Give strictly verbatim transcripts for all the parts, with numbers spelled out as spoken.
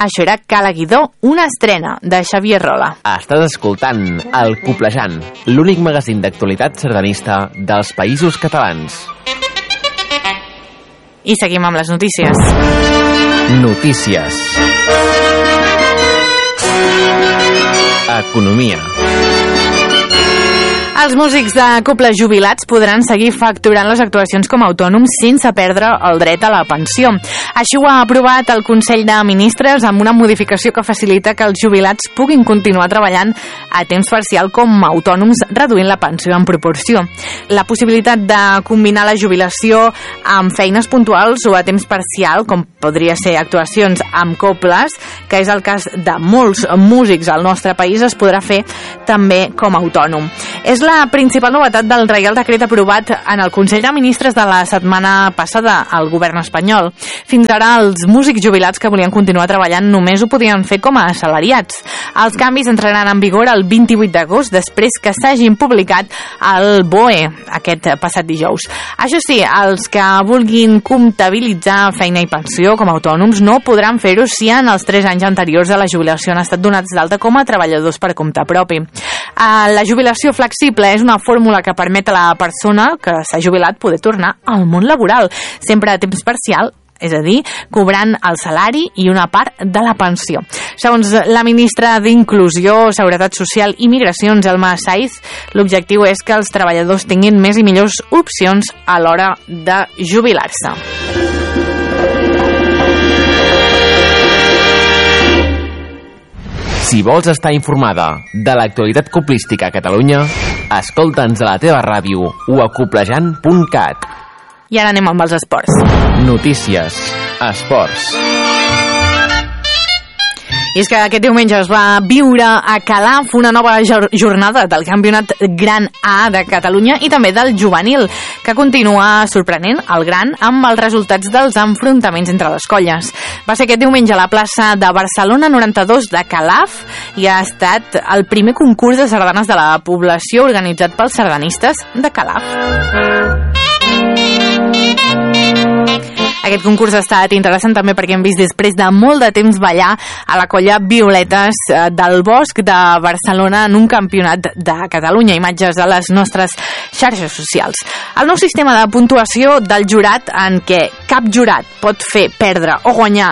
Això era Cala Guidó, una estrena de Xavier Rola. Estàs escoltant El Coplejant, l'únic magazín d'actualitat sardanista dels Països Catalans. I seguim amb les notícies. Notícies. Economia. Els músics de cobla jubilats podran seguir facturant les actuacions com a autònoms sense perdre el dret a la pensió. Així ho ha aprovat el Consell de Ministres amb una modificació que facilita que els jubilats puguin continuar treballant a temps parcial com a autònoms, reduint la pensió en proporció. La possibilitat de combinar la jubilació amb feines puntuals o a temps parcial, com podria ser actuacions amb cobles, que és el cas de molts músics al nostre país, es podrà fer també com a autònom. És la principal novetat del Reial Decret aprovat en el Consell de Ministres de la setmana passada al govern espanyol. Fins ara, els músics jubilats que volien continuar treballant només ho podien fer com a assalariats. Els canvis entraran en vigor el vint-i-vuit d'agost, després que s'hagin publicat al B O E aquest passat dijous. Això sí, els que vulguin comptabilitzar feina i pensió com a autònoms no podran fer-ho si en els tres anys anteriors a la jubilació han estat donats d'alta com a treballadors per compte propi. La jubilació flexible és una fórmula que permet a la persona que s'ha jubilat poder tornar al món laboral, sempre a temps parcial, és a dir, cobrant el salari i una part de la pensió. Segons la ministra d'Inclusió, Seguretat Social i Migracions, Elma Saiz, l'objectiu és que els treballadors tinguin més i millors opcions a l'hora de jubilar-se. Si vols estar informada de l'actualitat coplística a Catalunya, escolta'ns a la teva ràdio o a coplejant punt cat. I ara anem amb els esports. Notícies, esports. I és que aquest diumenge es va viure a Calaf una nova jornada del Campionat Gran A de Catalunya i també del juvenil, que continua sorprenent el gran amb els resultats dels enfrontaments entre les colles. Va ser aquest diumenge a la plaça de Barcelona noranta-dos de Calaf i ha estat el primer concurs de sardanes de la població organitzat pels sardanistes de Calaf. Aquest concurs ha estat interessant també perquè hem vist després de molt de temps ballar a la colla Violetes del Bosc de Barcelona en un campionat de Catalunya. Imatges a les nostres xarxes socials. El nou sistema de puntuació del jurat en què cap jurat pot fer perdre o guanyar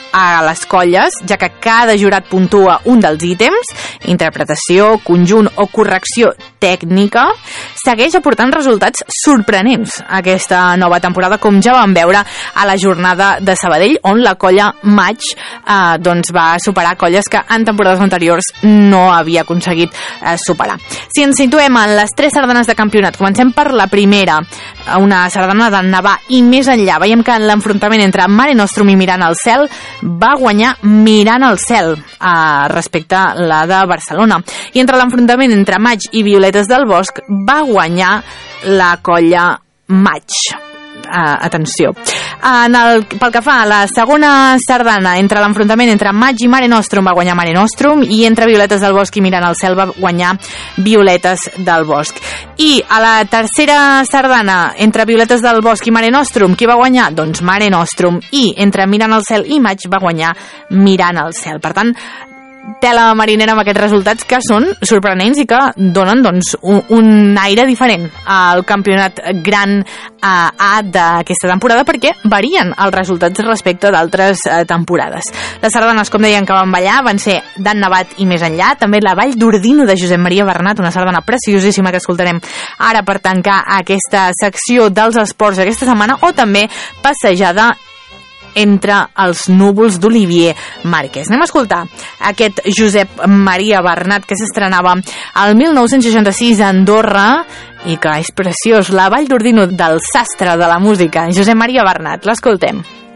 a les colles, ja que cada jurat puntua un dels ítems, interpretació, conjunt o correcció tècnica, segueix aportant resultats sorprenents aquesta nova temporada, com ja vam veure a la jornada de Sabadell, on la colla Maig eh, doncs va superar colles que en temporades anteriors no havia aconseguit eh, superar. Si ens situem en les tres sardanes de campionat, comencem per la primera, una sardana de Nevà i més enllà. Veiem que en l'enfrontament entre Mare Nostrum i Mirant al cel va guanyar Mirant al cel eh, respecte a la de Barcelona. I entre l'enfrontament entre Maig i Violetes del Bosc va guanyar la colla Maig. Uh, atenció. En el, pel que fa a la segona sardana, entre l'enfrontament entre Maig i Mare Nostrum va guanyar Mare Nostrum i entre Violetes del Bosc i Mirant al cel va guanyar Violetes del Bosc. I a la tercera sardana, entre Violetes del Bosc i Mare Nostrum, qui va guanyar? Doncs Mare Nostrum. I entre Mirant al cel i Maig va guanyar Mirant al cel. Per tant, tela marinera amb aquests resultats que són sorprenents i que donen doncs, un, un aire diferent al campionat gran A, A d'aquesta temporada, perquè varien els resultats respecte d'altres eh, temporades. Les sardanes, com deien, que van ballar van ser d'en Nevat i més enllà, també la Vall d'Ordino de Josep Maria Bernat, una sardana preciosíssima que escoltarem ara per tancar aquesta secció dels esports aquesta setmana, o també Passejada entre els núvols d'Olivier Márquez. Anem a escoltar aquest Josep Maria Bernat que s'estrenava el mil nou-cents seixanta-sis a Andorra i que és preciós, la Vall d'Ordino del sastre de la música, Josep Maria Bernat. L'escoltem.